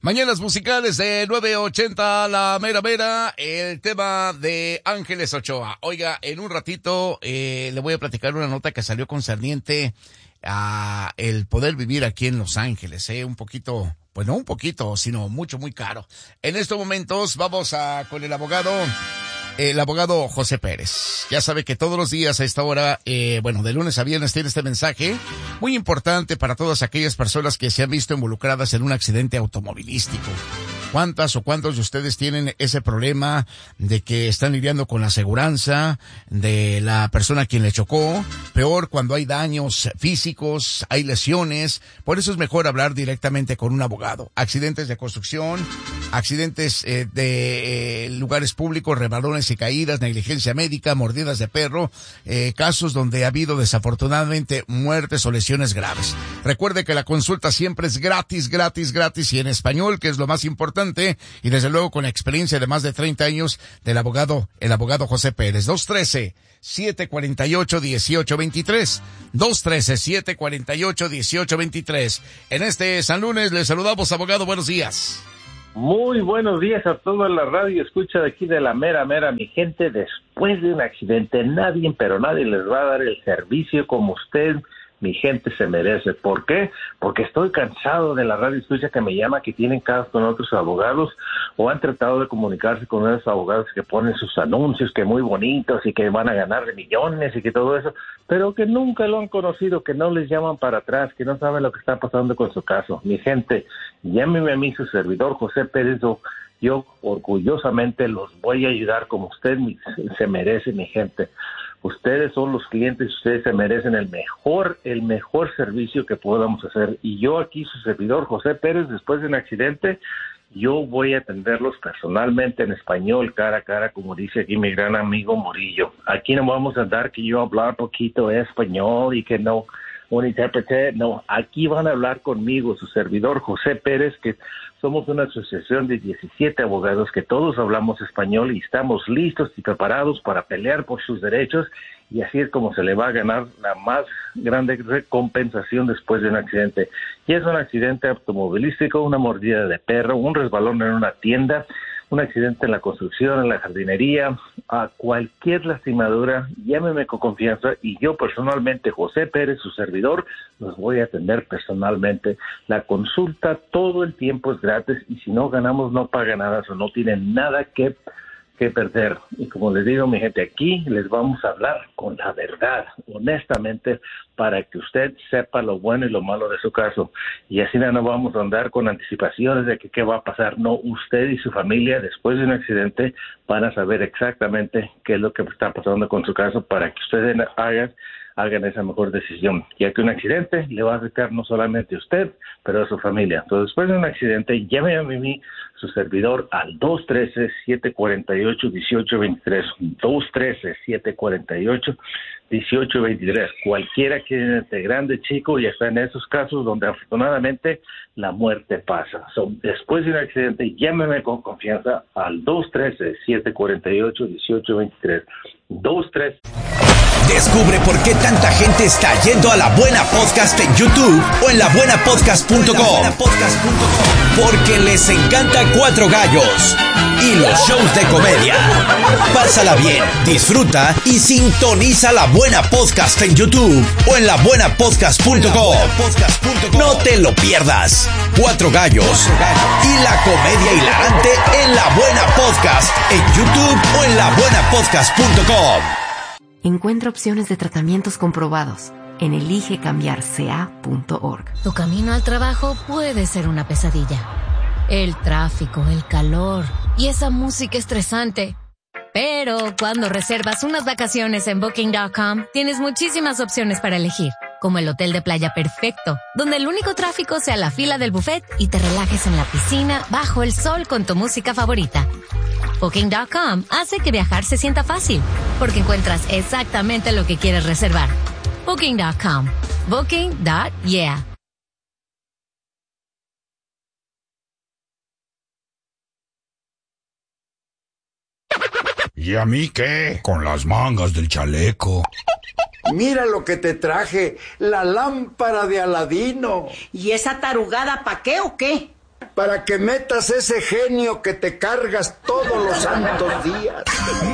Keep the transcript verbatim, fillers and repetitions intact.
Mañanas musicales de nueve ochenta, la mera mera, el tema de Ángeles Ochoa. Oiga, en un ratito eh, le voy a platicar una nota que salió concerniente a el poder vivir aquí en Los Ángeles, eh, un poquito, pues no un poquito, sino mucho, muy caro. En estos momentos vamos a con el abogado, el abogado José Pérez. Ya sabe que todos los días a esta hora, eh, bueno, de lunes a viernes tiene este mensaje muy importante para todas aquellas personas que se han visto involucradas en un accidente automovilístico. ¿Cuántas o cuántos de ustedes tienen ese problema de que están lidiando con la aseguranza de la persona a quien le chocó? Peor cuando hay daños físicos, hay lesiones. Por eso es mejor hablar directamente con un abogado. Accidentes de construcción, accidentes eh, de eh, lugares públicos, rebalones y caídas, negligencia médica, mordidas de perro, eh, casos donde ha habido desafortunadamente muertes o lesiones graves. Recuerde que la consulta siempre es gratis, gratis, gratis y en español, que es lo más importante. Y desde luego con la experiencia de más de treinta años del abogado, el abogado José Pérez. dos uno tres, siete cuatro ocho, uno ocho dos tres. dos uno tres, siete cuatro ocho, uno ocho dos tres. En este San Lunes le saludamos, abogado. Buenos días. Muy buenos días a toda la radio escucha de aquí de la mera mera, mi gente. Después de un accidente, nadie, pero nadie les va a dar el servicio como usted, mi gente, se merece. ¿Por qué? Porque estoy cansado de la radio escucha que me llama, que tienen casos con otros abogados o han tratado de comunicarse con esos abogados que ponen sus anuncios que muy bonitos y que van a ganar de millones y que todo eso, pero que nunca lo han conocido, que no les llaman para atrás, que no saben lo que está pasando con su caso. Mi gente, llámeme a mí, su servidor José Pérez. Yo orgullosamente los voy a ayudar como usted se merece, mi gente. Ustedes son los clientes, ustedes se merecen el mejor, el mejor servicio que podamos hacer. Y yo aquí, su servidor José Pérez, después de un accidente, yo voy a atenderlos personalmente en español, cara a cara, como dice aquí mi gran amigo Murillo. Aquí no vamos a andar que yo hablar poquito español y que no un intérprete, no, aquí van a hablar conmigo, su servidor José Pérez, que somos una asociación de diecisiete abogados que todos hablamos español y estamos listos y preparados para pelear por sus derechos, y así es como se le va a ganar la más grande recompensación después de un accidente. Y es un accidente automovilístico, una mordida de perro, un resbalón en una tienda, un accidente en la construcción, en la jardinería, a cualquier lastimadura, llámeme con confianza y yo personalmente, José Pérez, su servidor, los voy a atender personalmente. La consulta todo el tiempo es gratis y si no ganamos no paga nada, o no tienen nada que que perder. Y como les digo, mi gente, aquí les vamos a hablar con la verdad, honestamente, para que usted sepa lo bueno y lo malo de su caso. Y así no vamos a andar con anticipaciones de que qué va a pasar. No, usted y su familia, después de un accidente, van a saber exactamente qué es lo que está pasando con su caso para que ustedes hagan hagan esa mejor decisión, ya que un accidente le va a afectar no solamente a usted, pero a su familia. Entonces, después de un accidente, llame a mí, su servidor, al dos uno tres, siete cuatro ocho, uno ocho dos tres, dos uno tres, siete cuatro ocho, uno ocho dos tres. Cualquiera que esté grande, chico, y está en esos casos donde afortunadamente la muerte pasa. So, después de un accidente, llámeme con confianza al dos uno tres, siete cuatro ocho, uno ocho dos tres. dos tres. Descubre por qué tanta gente está yendo a La Buena Podcast en YouTube o en la buena podcast punto com. Porque les encanta Cuatro Gallos y los shows de comedia. Pásala bien, disfruta y sintoniza La Buena Podcast en YouTube o en la buena podcast punto com. No te lo pierdas. Cuatro Gallos y la comedia hilarante en La Buena Podcast en YouTube o en la buena podcast punto com. Encuentra opciones de tratamientos comprobados en elige cambiar c a punto org. Tu camino al trabajo puede ser una pesadilla. El tráfico, el calor y esa música estresante. Pero cuando reservas unas vacaciones en booking punto com, tienes muchísimas opciones para elegir, como el hotel de playa perfecto, donde el único tráfico sea la fila del buffet y te relajes en la piscina bajo el sol con tu música favorita. booking punto com hace que viajar se sienta fácil, porque encuentras exactamente lo que quieres reservar. booking punto com. Booking punto yeah. ¿Y a mí qué? Con las mangas del chaleco. Mira lo que te traje, la lámpara de Aladino. ¿Y esa tarugada pa' qué o qué? para que metas ese genio que te cargas todos los santos días.